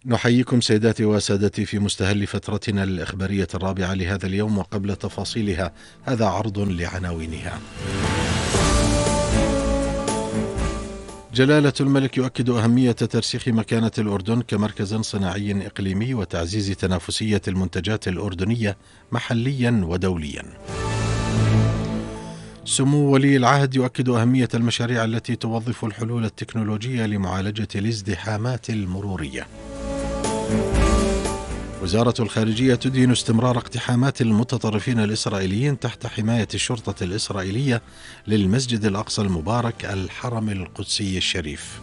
نحييكم سيداتي وسادتي في مستهل فترتنا الإخبارية الرابعة لهذا اليوم، وقبل تفاصيلها هذا عرض لعناوينها. جلالة الملك يؤكد أهمية ترسيخ مكانة الأردن كمركز صناعي إقليمي وتعزيز تنافسية المنتجات الأردنية محليا ودوليا. سمو ولي العهد يؤكد أهمية المشاريع التي توظف الحلول التكنولوجية لمعالجة الازدحامات المرورية. وزارة الخارجية تدين استمرار اقتحامات المتطرفين الإسرائيليين تحت حماية الشرطة الإسرائيلية للمسجد الأقصى المبارك الحرم القدسي الشريف.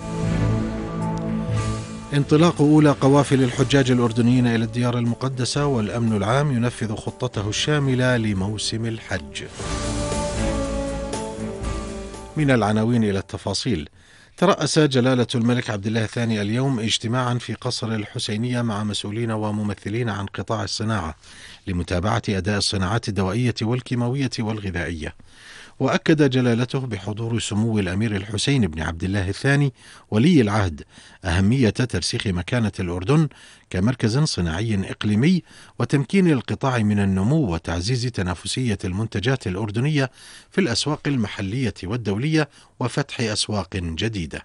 انطلاق أولى قوافل الحجاج الأردنيين إلى الديار المقدسة، والأمن العام ينفذ خطته الشاملة لموسم الحج. من العناوين إلى التفاصيل. ترأس جلالة الملك عبد الله الثاني اليوم اجتماعا في قصر الحسينية مع مسؤولين وممثلين عن قطاع الصناعة لمتابعة أداء الصناعات الدوائية والكيماوية والغذائية. وأكد جلالته بحضور سمو الأمير الحسين بن عبد الله الثاني ولي العهد أهمية ترسيخ مكانة الأردن كمركز صناعي إقليمي وتمكين القطاع من النمو وتعزيز تنافسية المنتجات الأردنية في الأسواق المحلية والدولية وفتح أسواق جديدة.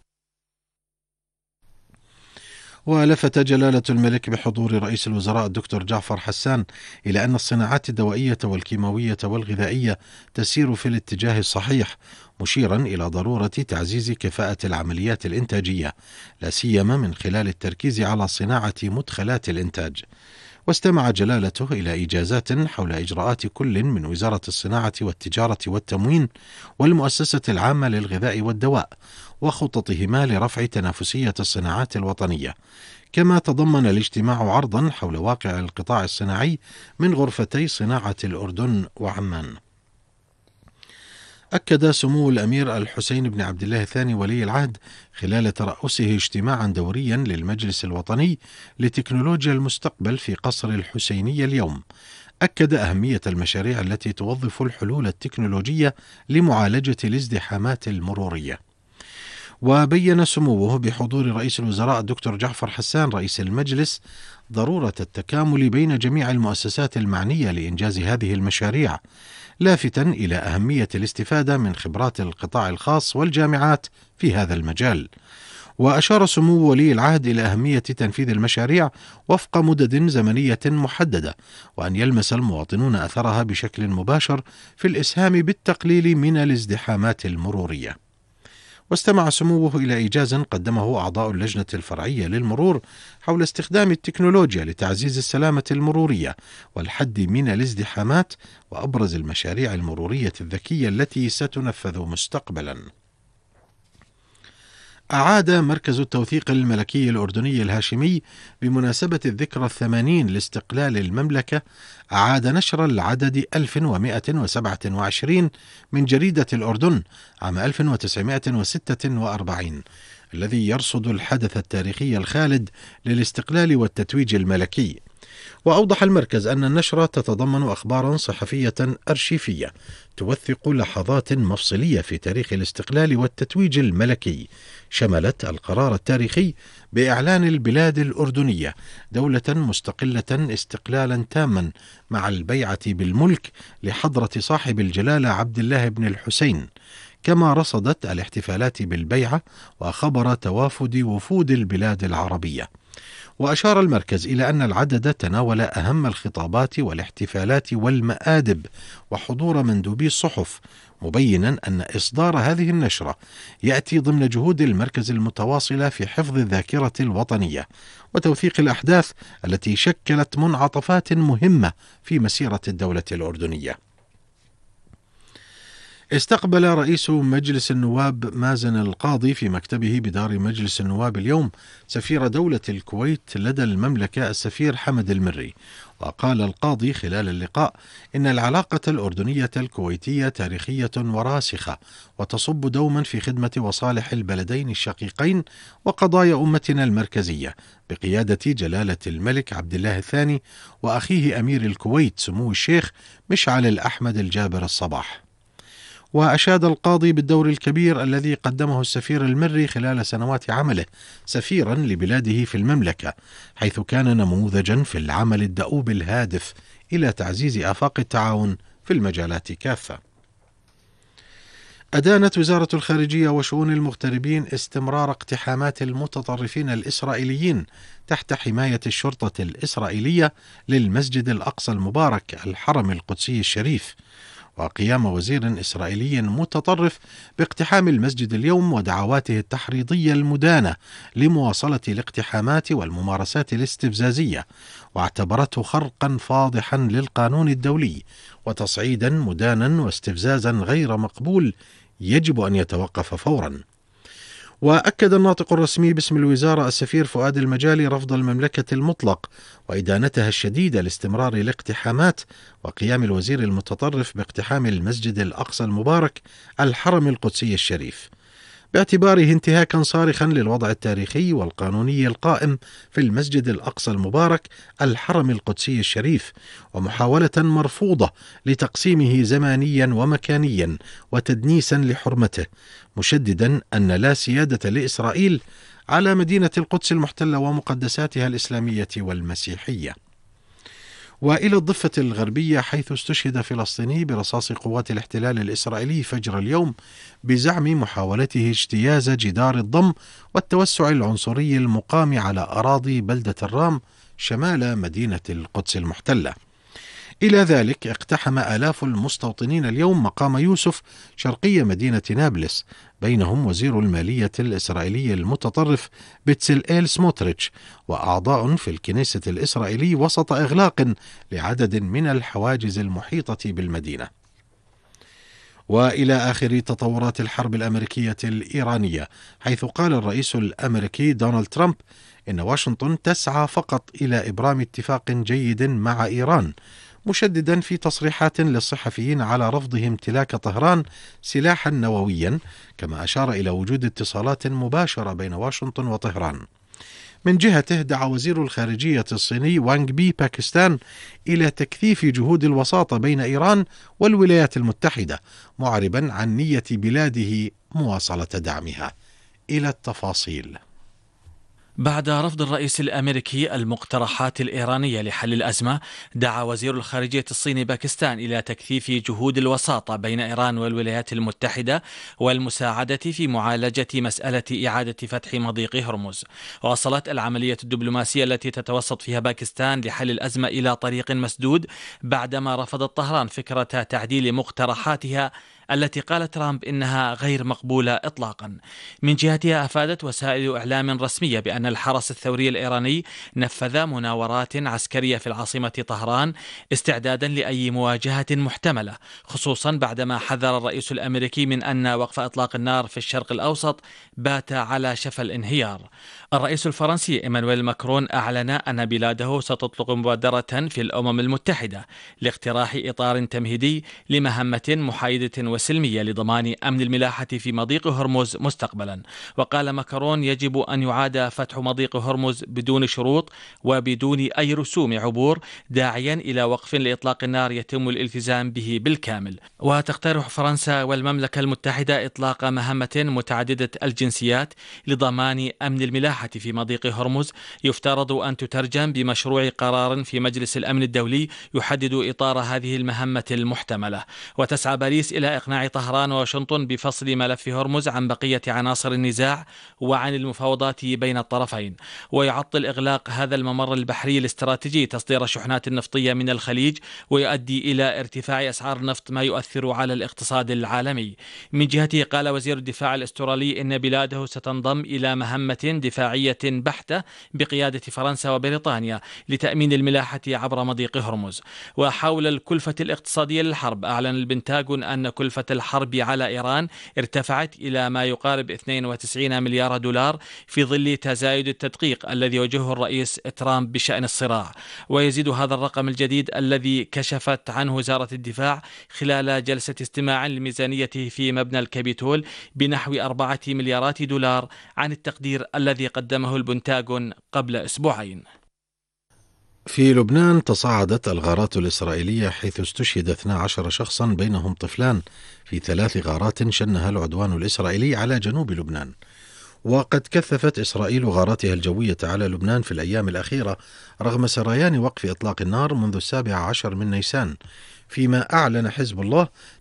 ولفت جلالة الملك بحضور رئيس الوزراء الدكتور جعفر حسان إلى أن الصناعات الدوائية والكيماوية والغذائية تسير في الاتجاه الصحيح، مشيرا إلى ضرورة تعزيز كفاءة العمليات الإنتاجية، لا سيما من خلال التركيز على صناعة مدخلات الإنتاج. واستمع جلالته إلى إجازات حول إجراءات كل من وزارة الصناعة والتجارة والتموين والمؤسسة العامة للغذاء والدواء وخططهما لرفع تنافسية الصناعات الوطنية. كما تضمن الاجتماع عرضا حول واقع القطاع الصناعي من غرفتي صناعة الأردن وعمان. أكد سمو الأمير الحسين بن عبد الله الثاني ولي العهد خلال ترأسه اجتماعا دوريا للمجلس الوطني لتكنولوجيا المستقبل في قصر الحسينية اليوم، أكد أهمية المشاريع التي توظف الحلول التكنولوجية لمعالجة الازدحامات المرورية. وبين سموه بحضور رئيس الوزراء الدكتور جعفر حسان رئيس المجلس ضرورة التكامل بين جميع المؤسسات المعنية لإنجاز هذه المشاريع، لافتا إلى أهمية الاستفادة من خبرات القطاع الخاص والجامعات في هذا المجال. وأشار سمو ولي العهد إلى أهمية تنفيذ المشاريع وفق مدد زمنية محددة، وأن يلمس المواطنون أثرها بشكل مباشر في الإسهام بالتقليل من الازدحامات المرورية. واستمع سموه إلى إيجاز قدمه أعضاء اللجنة الفرعية للمرور حول استخدام التكنولوجيا لتعزيز السلامة المرورية والحد من الازدحامات وأبرز المشاريع المرورية الذكية التي ستنفذ مستقبلا. أعاد مركز التوثيق الملكي الأردني الهاشمي بمناسبة الذكرى 80 لاستقلال المملكة أعاد نشر العدد 1127 من جريدة الأردن عام 1946 الذي يرصد الحدث التاريخي الخالد للاستقلال والتتويج الملكي. وأوضح المركز أن النشرة تتضمن أخبارا صحفية أرشيفية توثق لحظات مفصلية في تاريخ الاستقلال والتتويج الملكي، شملت القرار التاريخي بإعلان البلاد الأردنية دولة مستقلة استقلالا تاما مع البيعة بالملك لحضرة صاحب الجلالة عبد الله بن الحسين، كما رصدت الاحتفالات بالبيعة وخبر توافد وفود البلاد العربية. وأشار المركز إلى أن العدد تناول أهم الخطابات والاحتفالات والمآدب وحضور مندوبي الصحف، مبينا أن إصدار هذه النشرة يأتي ضمن جهود المركز المتواصلة في حفظ الذاكرة الوطنية وتوثيق الأحداث التي شكلت منعطفات مهمة في مسيرة الدولة الأردنية. استقبل رئيس مجلس النواب مازن القاضي في مكتبه بدار مجلس النواب اليوم سفير دولة الكويت لدى المملكة السفير حمد المري. وقال القاضي خلال اللقاء إن العلاقة الأردنية الكويتية تاريخية وراسخة وتصب دوما في خدمة مصالح البلدين الشقيقين وقضايا أمتنا المركزية بقيادة جلالة الملك عبد الله الثاني وأخيه أمير الكويت سمو الشيخ مشعل الأحمد الجابر الصباح. وأشاد القاضي بالدور الكبير الذي قدمه السفير المري خلال سنوات عمله سفيرا لبلاده في المملكة، حيث كان نموذجا في العمل الدؤوب الهادف إلى تعزيز آفاق التعاون في المجالات كافة. أدانت وزارة الخارجية وشؤون المغتربين استمرار اقتحامات المتطرفين الإسرائيليين تحت حماية الشرطة الإسرائيلية للمسجد الأقصى المبارك الحرم القدسي الشريف، وقيام وزير إسرائيلي متطرف باقتحام المسجد اليوم ودعواته التحريضية المدانة لمواصلة الاقتحامات والممارسات الاستفزازية، واعتبرته خرقا فاضحا للقانون الدولي وتصعيدا مدانا واستفزازا غير مقبول يجب أن يتوقف فورا. وأكد الناطق الرسمي باسم الوزارة السفير فؤاد المجالي رفض المملكة المطلق وإدانتها الشديدة لاستمرار الاقتحامات وقيام الوزير المتطرف باقتحام المسجد الأقصى المبارك الحرم القدسي الشريف، باعتباره انتهاكا صارخا للوضع التاريخي والقانوني القائم في المسجد الأقصى المبارك الحرم القدسي الشريف، ومحاولة مرفوضة لتقسيمه زمانيا ومكانيا وتدنيسا لحرمته، مشددا أن لا سيادة لإسرائيل على مدينة القدس المحتلة ومقدساتها الإسلامية والمسيحية. وإلى الضفة الغربية، حيث استشهد فلسطيني برصاص قوات الاحتلال الإسرائيلي فجر اليوم بزعم محاولته اجتياز جدار الضم والتوسع العنصري المقام على أراضي بلدة الرام شمال مدينة القدس المحتلة. إلى ذلك اقتحم آلاف المستوطنين اليوم مقام يوسف شرقي مدينة نابلس، بينهم وزير المالية الإسرائيلي المتطرف بتسلئيل سموتريتش وأعضاء في الكنيسة الإسرائيلي، وسط إغلاق لعدد من الحواجز المحيطة بالمدينة. وإلى آخر تطورات الحرب الأمريكية الإيرانية، حيث قال الرئيس الأمريكي دونالد ترامب إن واشنطن تسعى فقط إلى إبرام اتفاق جيد مع إيران، مشددا في تصريحات للصحفيين على رفضه امتلاك طهران سلاحا نوويا، كما أشار إلى وجود اتصالات مباشرة بين واشنطن وطهران. من جهته دعا وزير الخارجية الصيني وانغ بي باكستان إلى تكثيف جهود الوساطة بين إيران والولايات المتحدة، معربا عن نية بلاده مواصلة دعمها. إلى التفاصيل. بعد رفض الرئيس الأمريكي المقترحات الإيرانية لحل الأزمة، دعا وزير الخارجية الصيني باكستان إلى تكثيف جهود الوساطة بين إيران والولايات المتحدة والمساعدة في معالجة مسألة إعادة فتح مضيق هرمز. وصلت العملية الدبلوماسية التي تتوسط فيها باكستان لحل الأزمة إلى طريق مسدود بعدما رفضت طهران فكرة تعديل مقترحاتها التي قال ترامب إنها غير مقبولة إطلاقا. من جهتها أفادت وسائل إعلام رسمية بأن الحرس الثوري الإيراني نفذ مناورات عسكرية في العاصمة طهران استعدادا لأي مواجهة محتملة، خصوصا بعدما حذر الرئيس الأمريكي من أن وقف إطلاق النار في الشرق الأوسط بات على شفا الانهيار. الرئيس الفرنسي إيمانويل ماكرون أعلن أن بلاده ستطلق مبادرة في الأمم المتحدة لاقتراح إطار تمهيدي لمهمة محايدة وسلمية لضمان أمن الملاحة في مضيق هرمز مستقبلا. وقال ماكرون يجب أن يعاد فتح مضيق هرمز بدون شروط وبدون أي رسوم عبور، داعيا إلى وقف لإطلاق النار يتم الالتزام به بالكامل. وتقترح فرنسا والمملكة المتحدة إطلاق مهمة متعددة الجنسيات لضمان أمن الملاحة في مضيق هرمز، يفترض أن تترجم بمشروع قرار في مجلس الأمن الدولي يحدد إطار هذه المهمة المحتملة. وتسعى باريس إلى إقناع طهران وواشنطن بفصل ملف هرمز عن بقية عناصر النزاع وعن المفاوضات بين الطرفين، ويعطل إغلاق هذا الممر البحري الاستراتيجي تصدير الشحنات النفطية من الخليج، ويؤدي إلى ارتفاع أسعار النفط ما يؤثر على الاقتصاد العالمي. من جهته قال وزير الدفاع الأسترالي إن بلاده ستنضم إلى مهمة دفاعية بحتة بقيادة فرنسا وبريطانيا لتأمين الملاحة عبر مضيق هرمز. وحول الكلفة الاقتصادية للحرب، أعلن البنتاغون أن كلفة الحرب على إيران ارتفعت إلى ما يقارب 92 مليار دولار في ظل تزايد التدقيق الذي يواجهه الرئيس ترامب بشأن الصراع. ويزيد هذا الرقم الجديد الذي كشفت عنه وزارة الدفاع خلال جلسة استماع لميزانية في مبنى الكابيتول بنحو 4 مليارات دولار عن التقدير الذي قدمه البنتاغون قبل أسبوعين. في لبنان تصاعدت الغارات الإسرائيلية حيث استشهد 12 شخصا بينهم طفلان في 3 غارات شنها العدوان الإسرائيلي على جنوب لبنان. وقد كثفت إسرائيل غاراتها الجوية على لبنان في الأيام الأخيرة رغم سريان وقف إطلاق النار منذ 17 من نيسان، فيما أعلن حزب الله